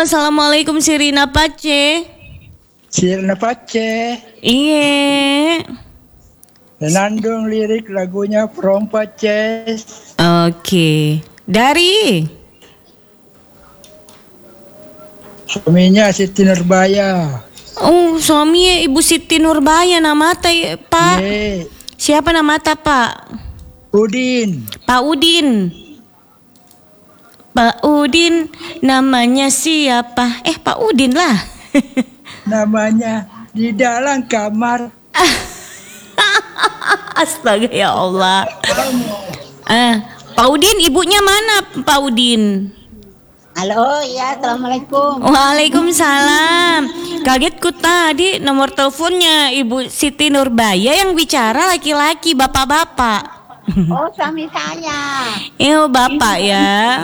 assalamualaikum Sirina Pace. Sirina Pace. Iya. Senandung lirik lagunya From Paces. Oke. Dari suaminya Siti Nurbaya. Oh, suaminya Ibu Siti Nurbaya nama Pak. Ye. Siapa nama Pak? Udin. Pak Udin. Pak Udin namanya siapa? Pak Udin lah. Namanya di dalam kamar. Astaga ya Allah. Pak Udin, ibunya mana Pak Udin? Halo, ya, assalamualaikum. Waalaikumsalam. Kagetku tadi nomor teleponnya Ibu Siti Nurbaya yang bicara laki-laki, bapak-bapak. Oh, suami saya. Bapak ya.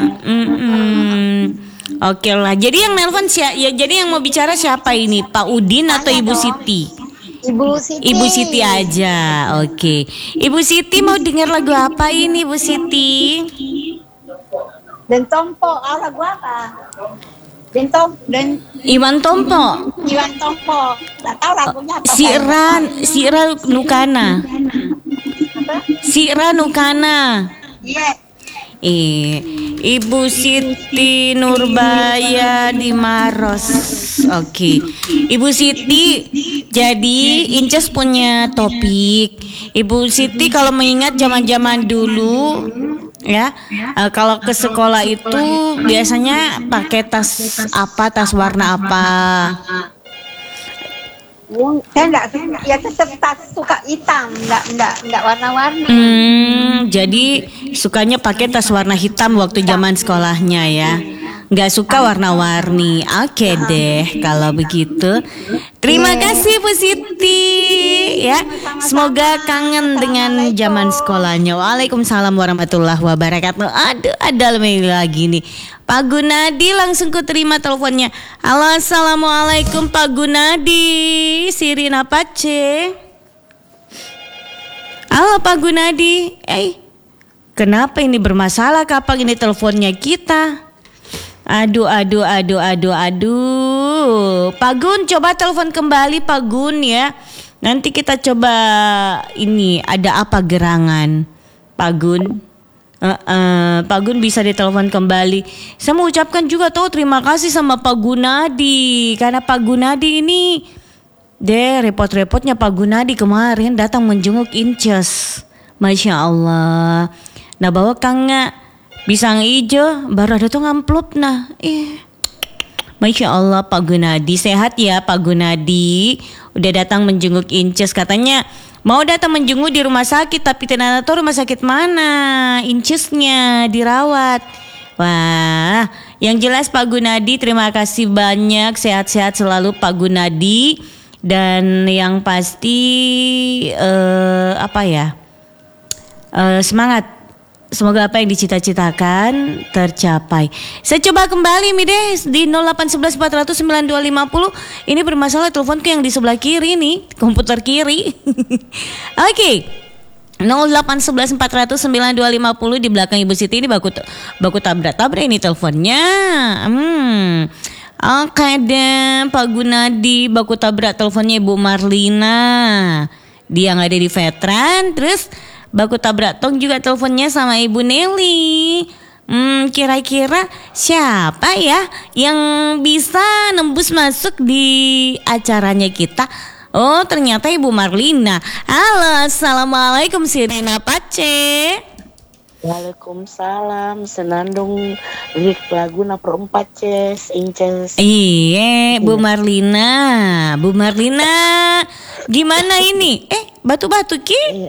Oke lah. Jadi yang nelpon siapa? Ya, jadi yang mau bicara siapa ini? Pak Udin atau Ibu Siti? Ibu Siti. Ibu Siti aja. Oke. Ibu Siti mau dengar lagu apa ini, Ibu Siti? Dan Tompo, lagu apa? Iwan Tompo. Iwan Tompo. Nggak tahu lagunya apa. Sira Nukana. Sira Nukana. Iya. Ibu Siti Nurbaya di Maros. Oke. Ibu Siti, jadi Inces punya topik. Ibu Siti kalau mengingat zaman-zaman dulu ya, kalau ke sekolah itu biasanya pakai tas apa, tas warna apa? Saya enggak, ya tetap suka hitam, enggak warna-warni. Jadi sukanya pakai tas warna hitam waktu zaman sekolahnya ya. Nggak suka warna-warni. Oke deh kalau begitu. Terima kasih Bu Siti ya. Semoga kangen dengan zaman sekolahnya. Waalaikumsalam warahmatullahi wabarakatuh. Aduh, ada lagi nih. Pak Gunadi, langsung ku terima teleponnya. Halo, assalamualaikum Pak Gunadi. Sirina Pace. Halo Pak Gunadi. Kenapa ini bermasalah kapan ini teleponnya kita? Aduh. Pak Gun, coba telepon kembali Pak Gun ya. Nanti kita coba ini ada apa gerangan Pak Gun. Pak Gun bisa ditelepon kembali. Saya mau ucapkan juga terima kasih sama Pak Gunadi. Karena Pak Gunadi ini repot-repotnya Pak Gunadi kemarin datang menjenguk Inces. Masya Allah. Nah bawa kangga pisang hijau baru ada tuh amplop nah. Masya Allah Pak Gunadi, sehat ya Pak Gunadi. Udah datang menjenguk Inces, katanya mau datang menjenguk di rumah sakit, tapi ternyata tuh rumah sakit mana Incesnya dirawat. Wah, yang jelas Pak Gunadi terima kasih banyak, sehat-sehat selalu Pak Gunadi. Dan yang pasti semangat. Semoga apa yang dicita-citakan tercapai. Saya coba kembali Mides di 0811 400 9250. Ini bermasalah teleponku yang di sebelah kiri nih, komputer kiri. Oke. 0811 400 9250 di belakang Ibu Siti ini baku tabrak-tabrak ini teleponnya. Oke deh Pak Gunadi, baku tabrak teleponnya Ibu Marlina. Dia nggak ada di veteran, terus baku tabrak tong juga teleponnya sama Ibu Nelly. Kira-kira siapa ya yang bisa nembus masuk di acaranya kita? Oh, ternyata Ibu Marlina. Halo, assalamualaikum Sirina Pace. Waalaikumsalam. Senandung lirik lagu From Paces, Inces. Iya, Bu Marlina. Bu Marlina, gimana ini? Batu-batu ki?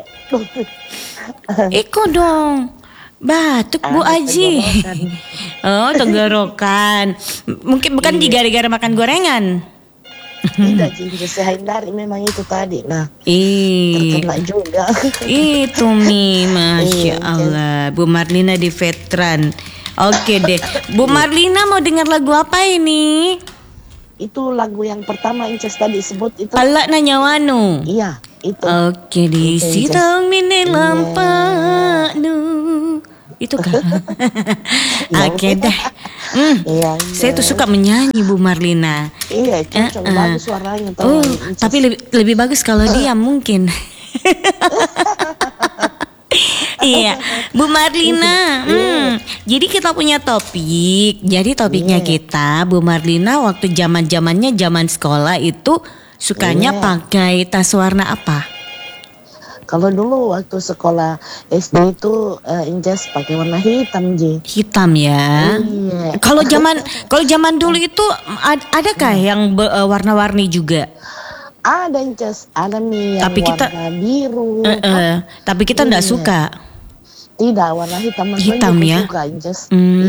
Iko dong. Batuk Bu Aji. Oh, tenggorokan. Mungkin bukan gara-gara makan gorengan. Tidak, saya hindari memang itu tadi. Nah, terkena juga. Itu nih, Masya Allah. Bu Marlina di veteran. Oke deh. Bu Marlina mau dengar lagu apa ini? Itu lagu yang pertama Inces tadi sebut itu. Palak Nanyawanu. Iya, itu. Oke, di sitang mine lampanu. Itu kan. Oke deh. Iya. Saya tuh suka menyanyi Bu Marlina. Iya, cocok bagus suaranya. Tapi lebih bagus kalau diam mungkin. Iya, Bu Marlina. Jadi kita punya topik. Jadi topiknya kita, Bu Marlina, waktu zaman-zamannya zaman sekolah itu sukanya pakai tas warna apa? Kalau dulu waktu sekolah SD itu Injas pakai warna hitam, Ji. Hitam ya. Iya. Kalau zaman dulu itu adakah yang warna-warni juga? Ada Injas, ada nih yang Tapi kita warna biru. Tapi kita enggak suka. Tidak, warna hitam. Hitam ya. Suka, Injas.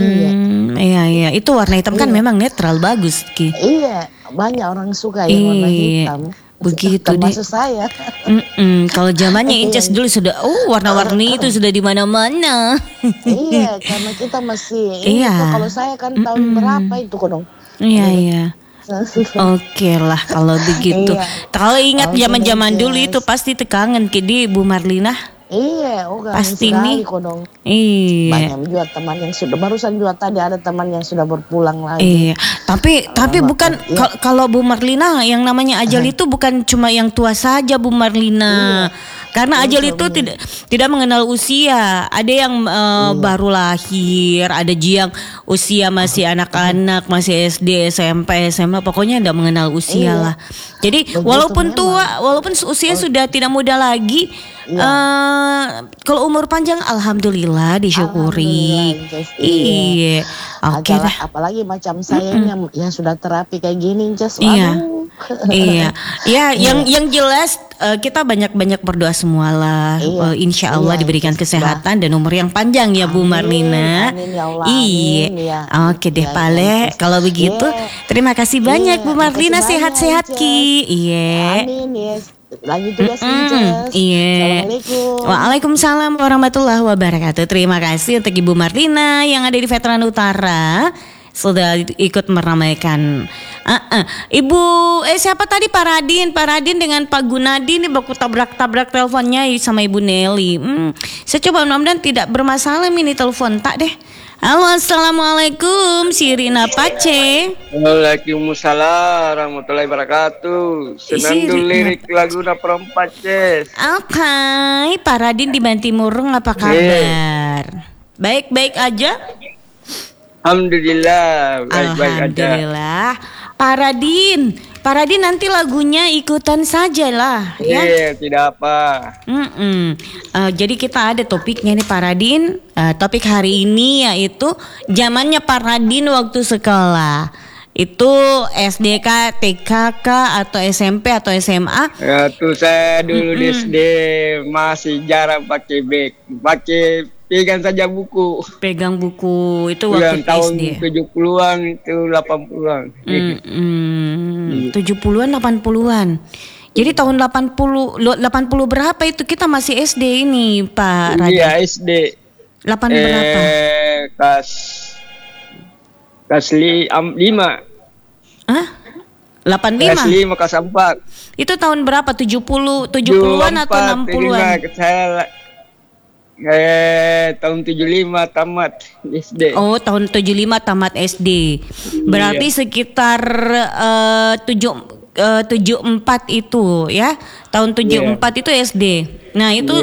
Iya. Itu warna hitam kan memang netral, bagus, Ki. Iya, banyak orang suka yang warna hitam. Begitu termasuk saya. Kalau zamannya Inces dulu sudah warna-warni itu sudah di mana-mana. Iya, karena kita masih kalau saya kan tahun berapa itu kodong. Iya. Oke lah kalau begitu. Kalau ingat zaman-zaman dulu itu pasti kangen Kidi Bu Marlina. Iya, pasti nih kodong. Iya. Banyak juga teman yang sudah barusan juga tadi ada teman yang sudah berpulang lagi. Iya. Tapi bukan kalau Bu Marlina yang namanya ajal itu bukan cuma yang tua saja Bu Marlina. Karena ajal itu tidak mengenal usia. Ada yang baru lahir, ada yang usia masih anak-anak, masih SD, SMP, SMA, pokoknya tidak mengenal usia lah. Jadi walaupun tua, walaupun usia sudah tidak muda lagi, kalau umur panjang alhamdulillah disyukuri. Iya. Oke dah. Apalagi macam saya yang sudah terapi kayak gini, Just. Iya. Yang jelas kita banyak-banyak berdoa semualah. Insya Allah diberikan kesehatan dan umur yang panjang ya Bu Marlina. Amin ya Allah. Iya. Oke deh Pale. Kalau begitu terima kasih banyak Bu Marlina, sehat-sehat Ki. Iya. Amin ya. Lanjut tugas Inces. Iya. Assalamualaikum. Waalaikumsalam warahmatullahi wabarakatuh. Terima kasih untuk Ibu Marlina yang ada di Veteran Utara sudah ikut meramaikan. Ibu siapa tadi Pak Radin dengan Pak Gunadi nih baku tabrak teleponnya sama Ibu Nelly. Saya coba mudah-mudahan tidak bermasalah ini telepon tak deh. Halo, assalamualaikum, Sirina Pace. Waalaikumsalam warahmatullahi wabarakatuh. Senandung lirik lagu na perempat Ces. Oke, Pak Radin di Bantimurung apa kabar? Baik-baik aja. Alhamdulillah, baik-baik aja. Alhamdulillah. Pak Radin nanti lagunya ikutan saja lah, ya. Iya, tidak apa. Jadi kita ada topiknya nih Pak Radin. Topik hari ini yaitu zamannya Pak Radin waktu sekolah. Itu SDK, TKK atau SMP atau SMA? Ya, tuh saya dulu di SD masih jarang pakai beg, pegang saja buku. Pegang buku itu waktu tahun SD. 70-an itu 80-an. 70-an 80-an. Jadi tahun 80 berapa itu kita masih SD ini Pak Radin? Iya, SD. 8 berapa? Kelas 5. Hah? 85? Kelas 5, kelas 4. Itu tahun berapa? 70-an atau 60-an? Saya tahun 75 tamat SD. Oh, tahun 75 tamat SD. Berarti sekitar 74 itu ya. Tahun 74 itu SD. Nah, itu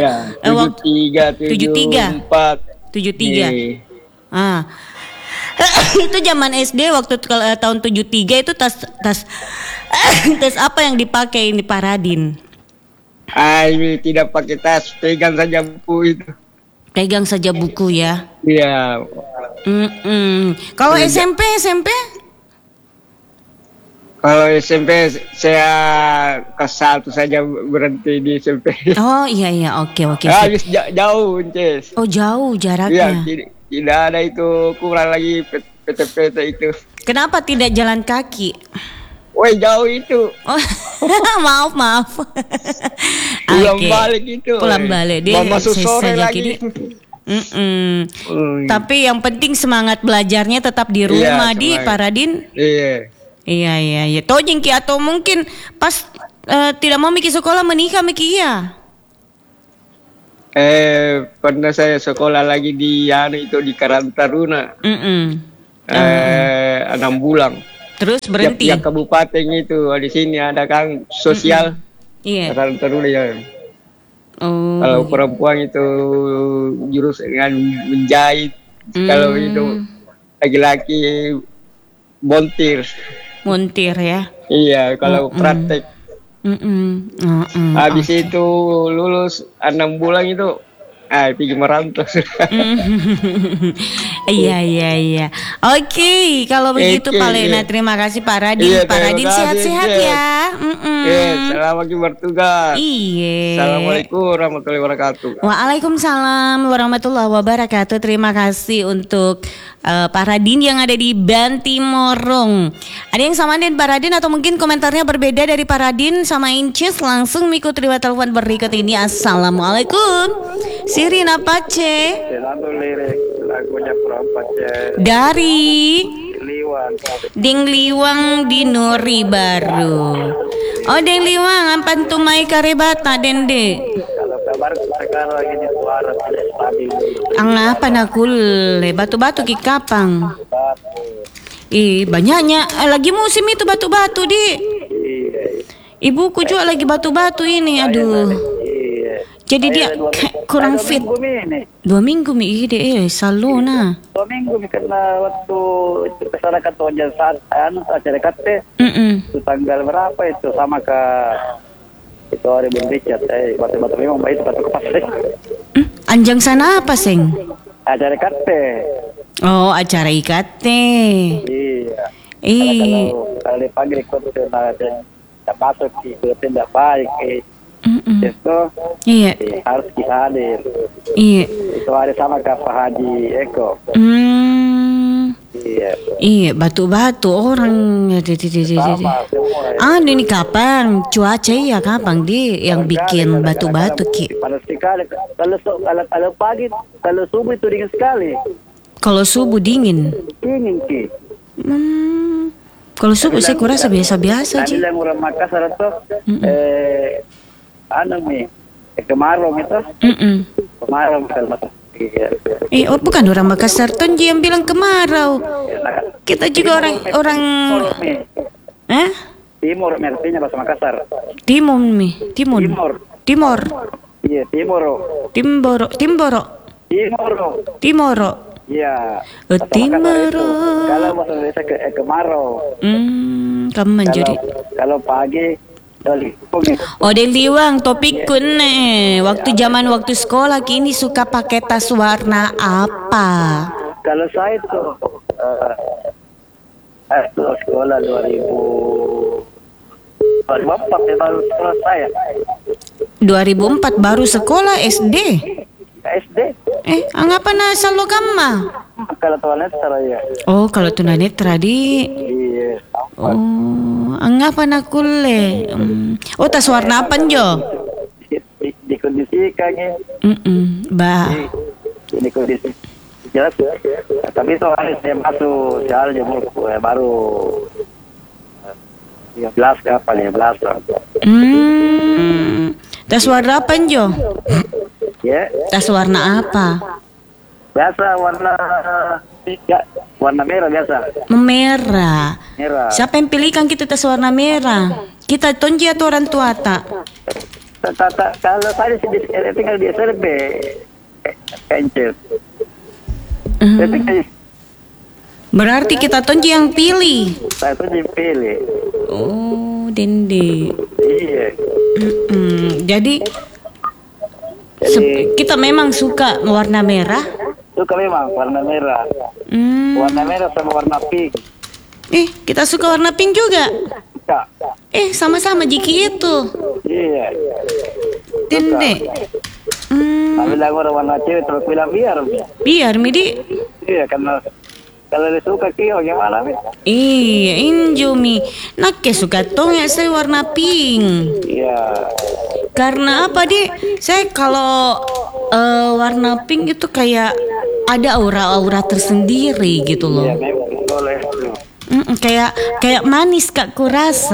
73. 73. Itu zaman SD waktu tahun 73 itu tas apa yang dipakai ini Pak Radin? Ini tidak pakai tas, pegang saja buku itu. Pegang saja buku ya. Iya. Kalau SMP? Kalau SMP saya kelas 1 saja berhenti di SMP. Oh iya, oke. Habis jauh, Ces. Oh jauh jaraknya. Iya, tidak ada itu, kurang lagi PT itu. Kenapa tidak jalan kaki? Woi, jauh itu. Oh, maaf. Pulang balik itu. Pulang balik dia masuk sore lagi. Tapi yang penting semangat belajarnya tetap di rumah di Pak Radin. Iya. Tojing ki atau mungkin pas tidak mau mikir sekolah menikah ya. Pernah saya sekolah lagi di Karang Taruna. 6 bulan. Terus berhenti. Tiap kabupaten itu di sini ada kan sosial. Iya. Asal terus ya. Oh. Kalau perempuan itu jurus dengan menjahit. Kalau itu laki-laki montir. Montir ya. Iya, kalau praktek. Habis itu lulus 6 bulan itu pergi merantau. Iya. Oke, kalau begitu Pak Lena, terima kasih Pak Radin. Iya, Pak Radin sehat-sehat ya. Selamat bertugas. Iya. Assalamualaikum warahmatullahi wabarakatuh. Waalaikumsalam warahmatullahi wabarakatuh. Terima kasih untuk Pak Radin yang ada di Bantimorong. Ada yang sama dengan Pak Radin atau mungkin komentarnya berbeda dari Pak Radin sama Incis? Langsung mengikuti telepon berikut ini. Assalamualaikum. Sirina Pace. Lirik lagunya Perempat Dari Liwan. Ding Liwang di Nuri Baru. Oh Ding Liwang ampan tumai karebata dende. Kalau kabar sekarang ini suara tidak stabil. Ang apa nakule batu-batu ki kapang. Banyaknya lagi musim itu batu-batu di. Ibuku juga lagi batu-batu ini, aduh. Jadi dia kurang fit. 2 minggu mi ide selalu nah. 2 minggu karena waktu itu kesana ke Tonjan saat acara kate. Itu tanggal berapa itu sama ke itu hari Richard. Batu-batu memang baik batu kepas. Anjang sana apa seng? Acara kate. Oh acara IKT. Iya. Kalau dipanggil ikut tidak masuk itu tidak baik. Itu harus dihadir. Iya. Itu hari sama ke Pak Haji Eko. Iya, batu-batu orang. Ini kapan? Cuaca ya kapan di yang bikin batu-batu ki? Panas sekali. Kalau pagi, kalau subuh itu dingin sekali. Kalau subuh dingin. Dingin ki. Kalau subuh saya kurasa biasa-biasa sih. Ada yang orang Makassar itu, kemarau itu. Kemarau kalau bukan orang Makassar, Tonji yang bilang kemarau. Kita juga orang. Timur, artinya bahasa Makassar. Timur. Iya, Timoro. Iya. Timoro. Kalau bahasa Indonesia kemarau. Kamu jadi. Kalau pagi Deng Liwang, topik nih. Waktu sekolah kini suka pakai tas warna apa? Kalau saya itu sekolah 2004 ya baru sekolah saya. 2004 baru sekolah SD. SD. Angapa nasa lo kamma? Kalau tunanetra ya. Oh, kalau tunanetra di. Iya. Oh, angapa nakule? Tas warna apa Jo? Dikondisikan ya. Ini kondisi jelas. Tapi itu hari saya masuk jalan baru 13 kapal 15. Tas warna apa Jo? Ya. Tas warna apa? Biasa warna merah biasa. Merah. Siapa yang pilihkan kita tas warna merah? Kita Tonji atau orang tua tak? Kalau saya tinggal di SLB Pencet. Berarti kita Tonji yang pilih. Saya Tonji pilih. Oh, Dende. Iya. Jadi kita memang suka warna merah. Suka memang warna merah. Warna merah sama warna pink. Kita suka warna pink juga. Suka. Sama-sama Jiki itu. Iya. Dende. Tapi lagu warna cewek terus bilang biar Midi. Iya karena kalau dia suka kio gimana Mi? Iya Injomi. Nakke suka ya saya warna pink. Iya. Karena apa saya kalau warna pink itu kayak ada aura-aura tersendiri gitu loh. Iya memang boleh. Kayak manis Kak kurasa.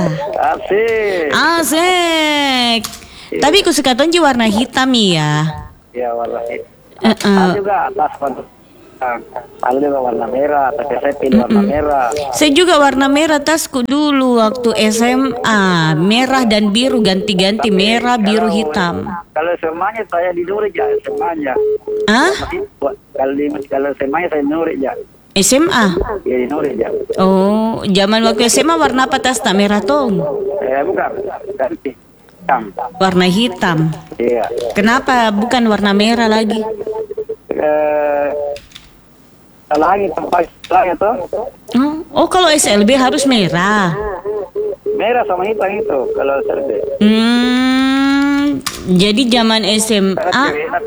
Asik. Tapi aku suka Tonji warna hitam ya. Iya warna hitam. Juga atas Palu juga warna merah, tapi saya pilih warna merah. Saya juga warna merah tasku dulu waktu SMA, merah dan biru ganti-ganti, merah, biru, hitam. Kalau semuanya saya di Nuri ya, semuanya. Hah? Kalau semuanya saya Nuri ya. SMA? Ya di Nuri ya. Oh, zaman waktu SMA warna apa tas? Tak merah tong? Bukan, ganti hitam. Warna hitam. Iya. Kenapa bukan warna merah lagi? Lagi tempat lagi tuh. Oh, kalau SLB harus merah. Merah sama hitam itu kalau SLB. Jadi zaman SMA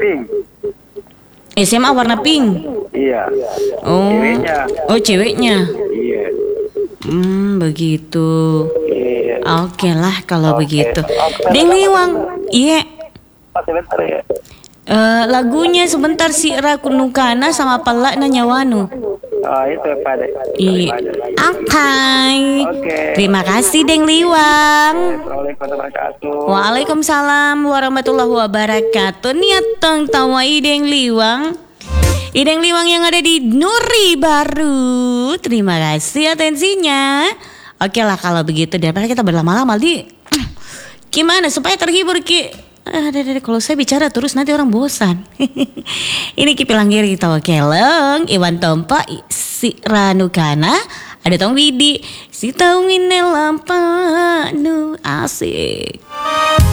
SMA warna pink. Iya. Oh. Ceweknya. Oh, ceweknya. Iya. Begitu. Iya. Oke lah kalau begitu. Deng Liwang. Iya. Sebentar ya. Lagunya sebentar si Rakunukana sama Pelak Nanyawanu. Itu pada. Iya. Oke. Terima kasih Deng Liwang. Assalamualaikum warahmatullahi wabarakatuh. Waalaikumsalam warahmatullahi wabarakatuh. Niat tong tawa Ideng Liwang. Ideng Liwang yang ada di Nuri Baru. Terima kasih atensinya. Oke lah kalau begitu daripada kita berlama-lama di gimana supaya terhibur Ki. Kalau saya bicara terus nanti orang bosan. Ini Ki Pilanggir kita Keleng, Iwan Tompo, si Ranukana, ada Tong Widi, si Tong Winel Lampa, nu asik.